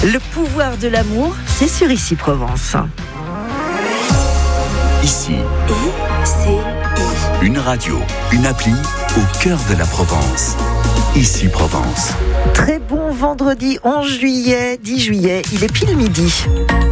Le pouvoir de l'amour, c'est sur Ici Provence. Ici, ICI. une radio, une appli au cœur de la Provence. Ici Provence. Très bon vendredi 11 juillet, 10 juillet, il est pile midi.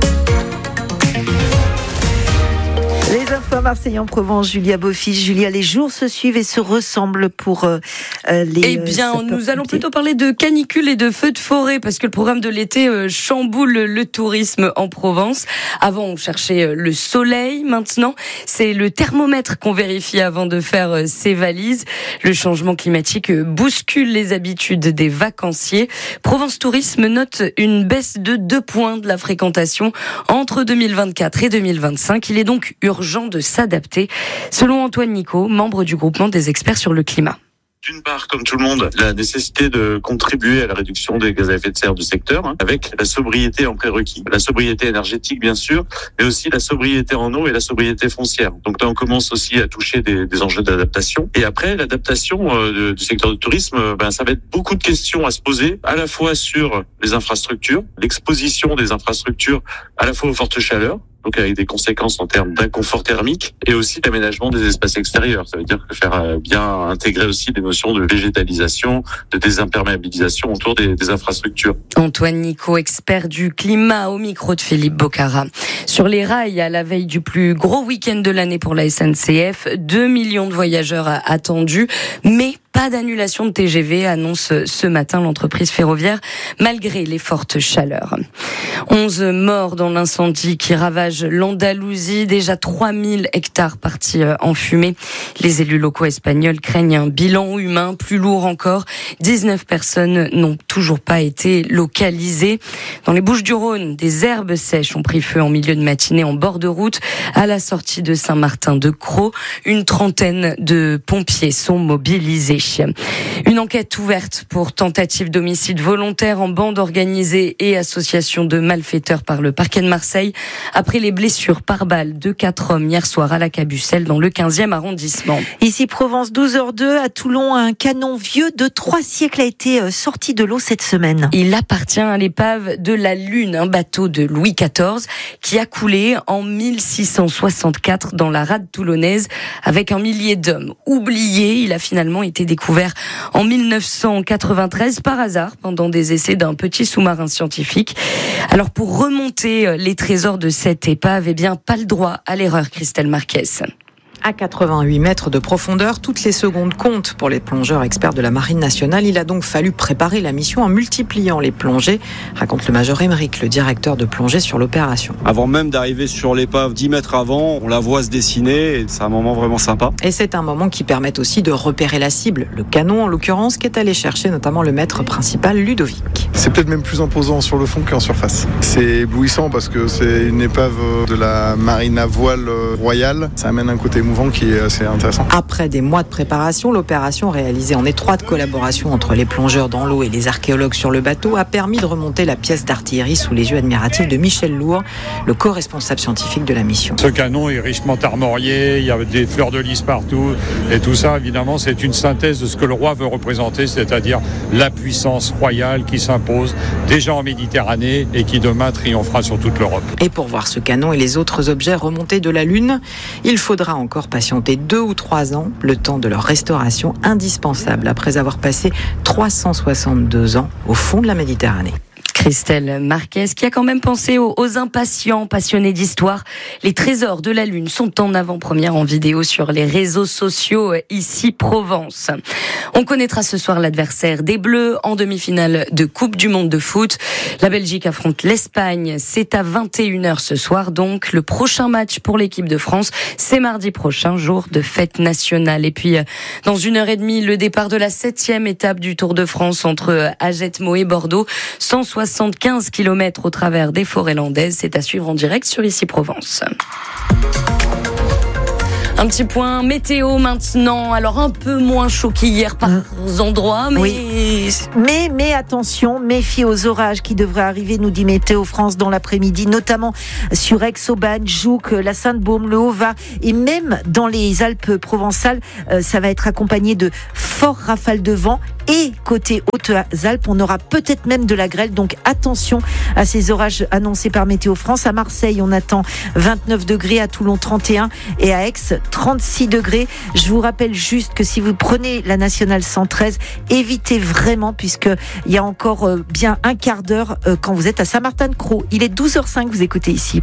Les infos à Marseille en Provence, Julia Beaufils. Julia, les jours se suivent et se ressemblent pour les... Eh bien, nous allons plutôt parler de canicule et de feux de forêt parce que le programme de l'été chamboule le tourisme en Provence. Avant, on cherchait le soleil. Maintenant, c'est le thermomètre qu'on vérifie avant de faire ses valises. Le changement climatique bouscule les habitudes des vacanciers. Provence Tourisme note une baisse de 2 points de la fréquentation entre 2024 et 2025. Il est donc urgent de s'adapter, selon Antoine Nicot, membre du groupement des experts sur le climat. D'une part, comme tout le monde, la nécessité de contribuer à la réduction des gaz à effet de serre du secteur, avec la sobriété en prérequis. La sobriété énergétique, bien sûr, mais aussi la sobriété en eau et la sobriété foncière. Donc là, on commence aussi à toucher des enjeux d'adaptation. Et après, l'adaptation du secteur du tourisme, ça va être beaucoup de questions à se poser, à la fois sur les infrastructures, l'exposition des infrastructures à la fois aux fortes chaleurs, donc avec des conséquences en termes d'inconfort thermique, et aussi l'aménagement des espaces extérieurs. Ça veut dire que faire bien intégrer aussi des notions de végétalisation, de désimperméabilisation autour des infrastructures. Antoine Nicot, expert du climat, au micro de Philippe Bocara. Sur les rails, à la veille du plus gros week-end de l'année pour la SNCF, 2 millions de voyageurs attendus, mais pas d'annulation de TGV, annonce ce matin l'entreprise ferroviaire, malgré les fortes chaleurs. 11 morts dans l'incendie qui ravage l'Andalousie, déjà 3000 hectares partis en fumée. Les élus locaux espagnols craignent un bilan humain plus lourd encore. 19 personnes n'ont toujours pas été localisées. Dans les Bouches-du-Rhône, des herbes sèches ont pris feu en milieu de matinée en bord de route à la sortie de Saint-Martin-de-Crau. Une trentaine de pompiers sont mobilisés. Une enquête ouverte pour tentative d'homicide volontaire en bande organisée et association de malfaiteurs par le parquet de Marseille après les blessures par balle de 4 hommes hier soir à la Cabucelle dans le 15e arrondissement. Ici Provence 12h02 à Toulon, un canon vieux de 3 siècles a été sorti de l'eau cette semaine. Il appartient à l'épave de la Lune, un bateau de Louis XIV qui a coulé en 1664 dans la rade toulonnaise avec 1 millier d'hommes. Oublié, il a finalement été découvert en 1993 par hasard pendant des essais d'un petit sous-marin scientifique. Alors pour remonter les trésors de cette épave, pas le droit à l'erreur, Christelle Marquez. À 88 mètres de profondeur, toutes les secondes comptent pour les plongeurs experts de la Marine nationale. Il a donc fallu préparer la mission en multipliant les plongées, raconte le major Émeric, le directeur de plongée sur l'opération. Avant même d'arriver sur l'épave, 10 mètres avant, on la voit se dessiner et c'est un moment vraiment sympa. Et c'est un moment qui permet aussi de repérer la cible, le canon en l'occurrence, qui est allé chercher notamment le maître principal Ludovic. C'est peut-être même plus imposant sur le fond qu'en surface. C'est éblouissant parce que c'est une épave de la marine à voile royale. Ça amène un côté émouvant qui est assez intéressant. Après des mois de préparation, l'opération réalisée en étroite collaboration entre les plongeurs dans l'eau et les archéologues sur le bateau a permis de remonter la pièce d'artillerie sous les yeux admiratifs de Michel Lourd, le co-responsable scientifique de la mission. Ce canon est richement armorié, il y a des fleurs de lys partout et tout ça évidemment c'est une synthèse de ce que le roi veut représenter, c'est-à-dire la puissance royale qui s'impose déjà en Méditerranée et qui demain triomphera sur toute l'Europe. Et pour voir ce canon et les autres objets remontés de la Lune, il faudra encore patienter 2 ou 3 ans, le temps de leur restauration indispensable après avoir passé 362 ans au fond de la Méditerranée. Christelle Marquez, qui a quand même pensé aux impatients passionnés d'histoire. Les trésors de la Lune sont en avant-première en vidéo sur les réseaux sociaux Ici Provence. On connaîtra ce soir l'adversaire des Bleus en demi-finale de Coupe du Monde de foot. La Belgique affronte l'Espagne. C'est à 21h ce soir. Donc, le prochain match pour l'équipe de France, c'est mardi prochain, jour de fête nationale. Et puis, dans 1h30, le départ de la 7e étape du Tour de France entre Agetmo et Bordeaux. 175 km au travers des forêts landaises. C'est à suivre en direct sur Ici Provence. Un petit point météo maintenant. Alors un peu moins chaud qu'hier par endroits, mais... Oui. Mais attention, méfiez aux orages qui devraient arriver, nous dit Météo France dans l'après-midi, notamment sur Aix-Aubagne, Jouques, la Sainte-Baume, le Haut-Var et même dans les Alpes provençales. Ça va être accompagné de forts rafales de vent et côté Hautes-Alpes, on aura peut-être même de la grêle. Donc attention à ces orages annoncés par Météo France. À Marseille, on attend 29 degrés, à Toulon 31 et à Aix 36 degrés. Je vous rappelle juste que si vous prenez la nationale 113, évitez vraiment, puisqu'il y a encore bien un quart d'heure quand vous êtes à Saint-Martin-de-Crau. Il est 12h05, vous écoutez ici.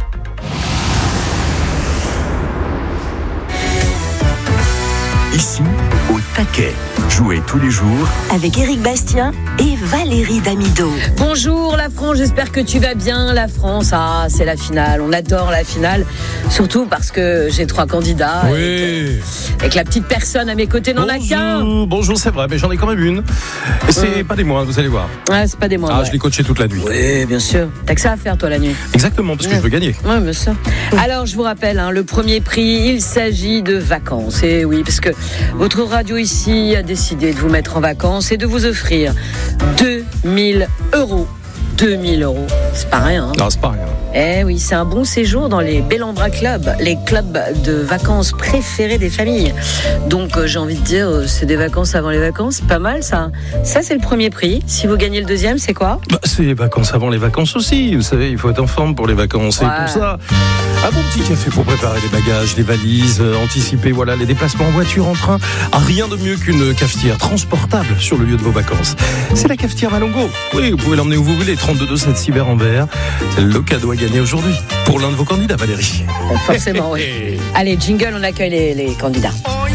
Ici, au taquet. Jouez tous les jours avec Éric Bastien et Valérie Damido. Bonjour la France, j'espère que tu vas bien. La France, c'est la finale. On adore la finale, surtout parce que j'ai 3 candidats. Oui. Et que la petite personne à mes côtés n'en a qu'un. Bonjour, c'est vrai, mais j'en ai quand même une. Et c'est pas des moindres, vous allez voir. Ouais, c'est pas des moindres. Je l'ai coaché toute la nuit. Oui, bien sûr. T'as que ça à faire, toi, la nuit. Exactement, parce que je veux gagner. Oui, bien sûr. Alors, je vous rappelle, le premier prix, il s'agit de vacances. Et oui, parce que votre radio ici a décidé de vous mettre en vacances et de vous offrir 2 000 €. 2 000 €, c'est pas rien. Non, c'est pas rien. Eh oui, c'est un bon séjour dans les Bellambra Club, les clubs de vacances préférés des familles. Donc j'ai envie de dire, c'est des vacances avant les vacances, c'est pas mal ça. Ça c'est le premier prix. Si vous gagnez le deuxième, c'est quoi ? C'est les vacances avant les vacances aussi. Vous savez, il faut être en forme pour les vacances. Ouais. Et pour ça, un bon petit café pour préparer les bagages, les valises, anticiper les déplacements en voiture, en train. Rien de mieux qu'une cafetière transportable sur le lieu de vos vacances. C'est la cafetière Malongo. Oui, vous pouvez l'emmener où vous voulez. 32,2 verres en verre. C'est le cadeau à gagner aujourd'hui pour l'un de vos candidats, Valérie. Forcément, oui. Allez, jingle, on accueille les candidats.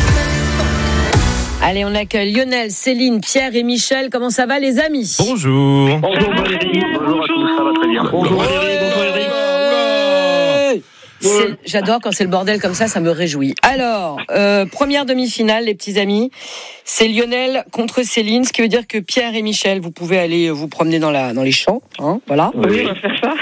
Allez, on accueille Lionel, Céline, Pierre et Michel. Comment ça va, les amis ? Bonjour. Bonjour Valérie. Bonjour à tous, ça va très bien. Bonjour Valérie, bonjour Eric. J'adore quand c'est le bordel comme ça me réjouit. Alors, première demi-finale, les petits amis, c'est Lionel contre Céline, ce qui veut dire que Pierre et Michel, vous pouvez aller vous promener dans les champs, voilà. Oui, on va faire ça.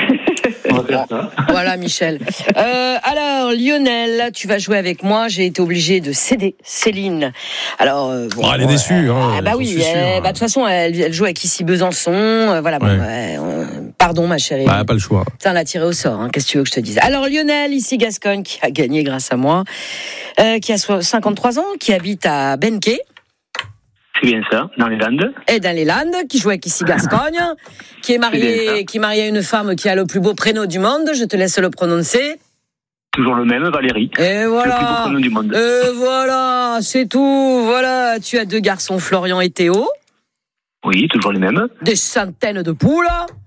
Voilà, Michel. Alors, Lionel, tu vas jouer avec moi. J'ai été obligée de céder Céline. Alors, elle est déçue. Oui. De toute façon, elle joue avec Issy Besançon. Voilà. Ouais. Pardon, ma chérie. Pas le choix. On l'a tiré au sort. Qu'est-ce que tu veux que je te dise ? Alors, Lionel, ici Gascogne, qui a gagné grâce à moi, qui a 53 ans, qui habite à Benquet. C'est bien ça, dans les Landes. Et dans les Landes, qui joue avec ici Gascogne, qui est marié à une femme qui a le plus beau prénom du monde. Je te laisse le prononcer. Toujours le même, Valérie. Et voilà. Le plus beau prénom du monde. Et voilà, c'est tout. Voilà, tu as 2 garçons, Florian et Théo. Oui, toujours les mêmes. Des centaines de poules.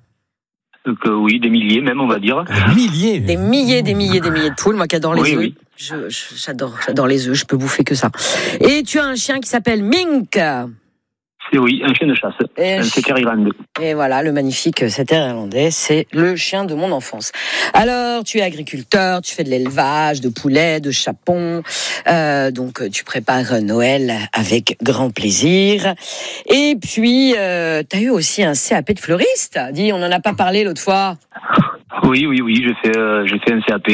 Oui, des milliers même, on va dire. Des milliers de poules. Moi qui adore les œufs. Oui. J'adore les œufs, je peux bouffer que ça. Et tu as un chien qui s'appelle Mink. Oui, un chien de chasse, un setter irlandais. Et voilà, le magnifique setter irlandais, c'est le chien de mon enfance. Alors, tu es agriculteur, tu fais de l'élevage, de poulets, de chapons, donc tu prépares Noël avec grand plaisir. Et puis, tu as eu aussi un CAP de fleuriste. Dis, on n'en a pas parlé l'autre fois. Oui, j'ai fait un CAP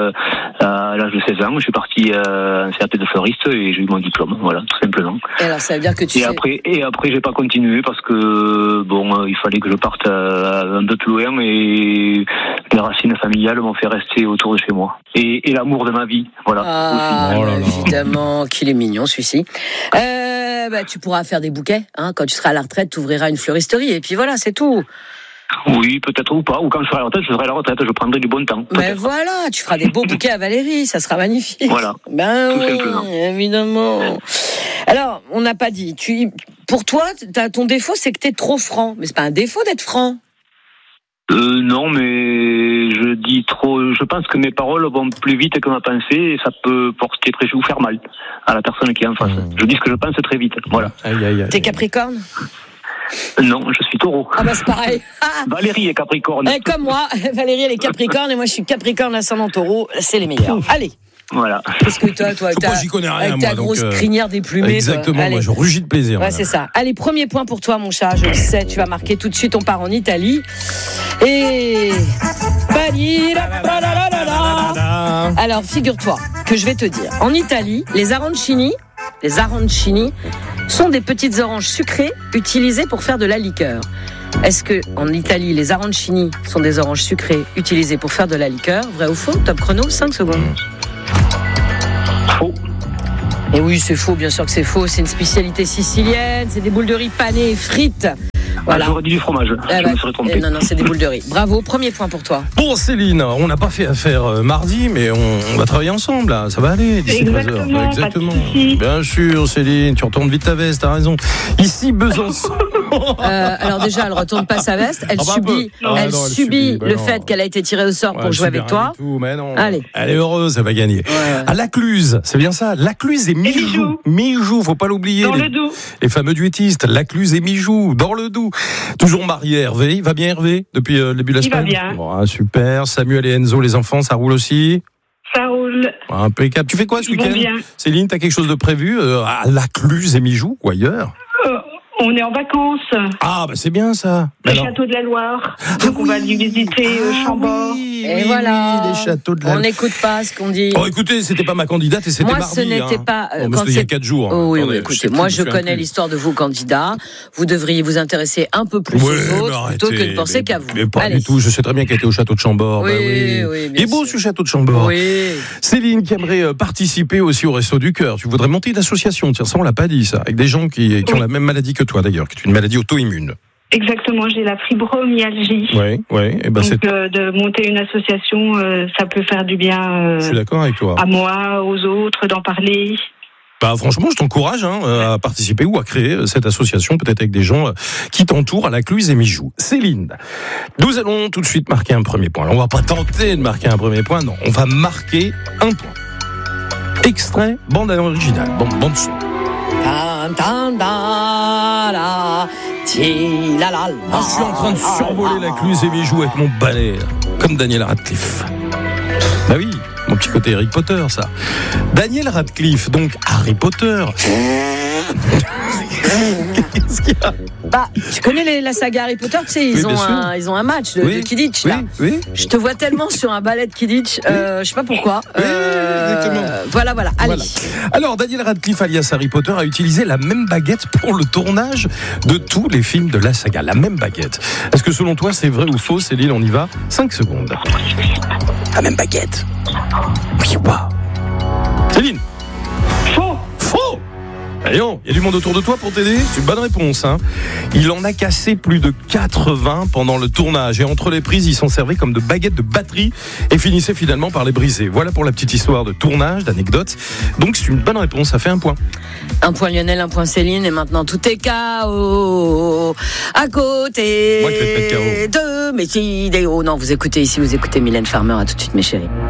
à l'âge de 16 ans. Je suis parti un CAP de fleuriste et j'ai eu mon diplôme, voilà, tout simplement. Et alors, ça veut dire que après, j'ai pas continué parce que il fallait que je parte un peu plus loin et les racines familiales m'ont fait rester autour de chez moi. Et l'amour de ma vie, voilà. Évidemment, qu'il est mignon celui-ci. Tu pourras faire des bouquets, quand tu seras à la retraite, tu ouvriras une fleuristerie et puis voilà, c'est tout. Oui, peut-être ou pas. Ou quand je serai à la retraite, je prendrai du bon temps. Mais voilà, tu feras des beaux bouquets à Valérie, ça sera magnifique. Voilà. Tout simplement. Évidemment. Alors, on n'a pas dit. Pour toi, ton défaut, c'est que t'es trop franc. Mais c'est pas un défaut d'être franc. Non, mais je dis trop. Je pense que mes paroles vont plus vite que ma pensée et ça peut porter préjudice ou faire mal à la personne qui est en face. Je dis ce que je pense très vite. Voilà. T'es Capricorne ? Non, je suis Taureau. Ah c'est pareil. Valérie est Capricorne. Comme moi, Valérie elle est Capricorne et moi je suis Capricorne ascendant Taureau. C'est les meilleurs. Allez. Voilà. Parce que toi, j'y connais rien, avec ta grosse crinière déplumée. Exactement, moi je rugis de plaisir. Ouais, c'est ça. Allez, premier point pour toi, mon chat. Je le sais, tu vas marquer tout de suite. On part en Italie. Et alors, figure-toi que je vais te dire. En Italie, les arancini sont des petites oranges sucrées utilisées pour faire de la liqueur. Est-ce que en Italie, les arancini sont des oranges sucrées utilisées pour faire de la liqueur ? Vrai ou faux ? Top chrono, 5 secondes. Faux. Et oui, c'est faux, bien sûr que c'est faux. C'est une spécialité sicilienne. C'est des boules de riz panées et frites. Voilà. J'aurais dit du fromage. Je me serais trompé. Non, c'est des boules de riz. Bravo, premier point pour toi. Bon, Céline, on n'a pas fait affaire mardi, mais on va travailler ensemble, là. Ça va aller d'ici 13h. Exactement. Bien sûr, Céline, tu retournes vite ta veste, t'as raison. Ici, Besançon. Alors déjà, elle retourne pas sa veste. Elle subit le fait qu'elle a été tirée au sort pour jouer avec toi. Mais non. Allez. Elle est heureuse, elle va gagner. Ouais. À Lacluse, c'est bien ça. Lacluse et Mijoux. Mijoux, faut pas l'oublier. Dans le Doubs. Les fameux duettistes, Lacluse et Mijoux, dans le Doubs. Toujours marié, Hervé. Il va bien, Hervé, depuis le début de la semaine? Il va bien. Bon, super. Samuel et Enzo, les enfants, ça roule aussi? Ça roule. Impeccable. Tu fais quoi ce week-end? Bien. Céline, t'as quelque chose de prévu à Lacluse et Mijoux ou ailleurs? On est en vacances. Ah, bah c'est bien ça. Le château de la Loire. Donc on va aller visiter Chambord. Et voilà. Les châteaux de la On n'écoute pas ce qu'on dit. Oh, écoutez, c'était pas ma candidate et c'était moi, mardi. Ce n'était pas. C'était il y a 4 jours. Oh, oui, écoutez, moi je connais l'histoire de vos candidats. Vous devriez vous intéresser un peu plus aux autres plutôt que de penser qu'à vous. Mais pas du tout. Je sais très bien qu'elle était au château de Chambord. Oui, Il est beau ce château de Chambord. Oui. Céline qui aimerait participer aussi au Resto du Cœur. Tu voudrais monter une association. Tiens, ça on l'a pas dit ça. Avec des gens qui ont la même maladie que toi d'ailleurs, qui est une maladie auto-immune. Exactement, j'ai la fibromyalgie. Oui. Et ben donc de monter une association, ça peut faire du bien. Je suis d'accord avec toi. À moi, aux autres, d'en parler. Bah franchement, je t'encourage à participer ou à créer cette association, peut-être avec des gens qui t'entourent à Lacluse et Mijoux. Céline, nous allons tout de suite marquer un premier point. Alors, on va pas tenter de marquer un premier point, non. On va marquer un point. Extrait, bande originale, bande son. Je suis en train de survoler Lacluse et Mijoux avec mon balai, comme Daniel Radcliffe. Bah oui, mon petit côté Harry Potter, ça. Daniel Radcliffe, donc Harry Potter. Qu'est-ce qu'il y a? Bah, tu connais la saga Harry Potter, tu sais, ils ont un match de Quidditch, là. Oui. Je te vois tellement sur un ballet de Quidditch, je sais pas pourquoi. Exactement. Voilà, allez. Voilà. Alors, Daniel Radcliffe, alias Harry Potter, a utilisé la même baguette pour le tournage de tous les films de la saga. La même baguette. Est-ce que selon toi, c'est vrai ou faux, Céline? On y va. 5 secondes. La même baguette. Oui ou pas? Céline? Faux. Allons, il y a du monde autour de toi pour t'aider. C'est une bonne réponse. Il en a cassé plus de 80 pendant le tournage. Et entre les prises, il s'en servait comme de baguettes de batterie et finissait finalement par les briser. Voilà pour la petite histoire de tournage, d'anecdote. Donc c'est une bonne réponse, ça fait un point. Un point Lionel, un point Céline. Et maintenant tout est KO à côté Moi qui vais te mettre KO. de mes idéaux. Non, vous écoutez Mylène Farmer. À tout de suite mes chéris.